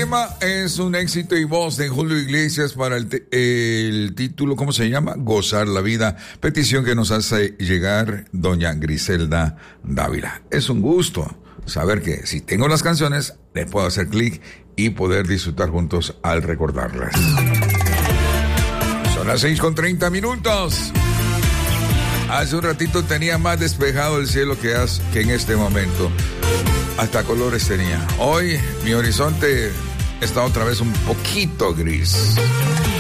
tema es un éxito y voz de Julio Iglesias para el título, ¿cómo se llama? Gozar la vida. Petición que nos hace llegar doña Griselda Dávila. Es un gusto saber que si tengo las canciones, le puedo hacer clic y poder disfrutar juntos al recordarlas. Son las 6:30. Hace un ratito tenía más despejado el cielo que en este momento. Hasta colores tenía. Hoy mi horizonte está otra vez un poquito gris.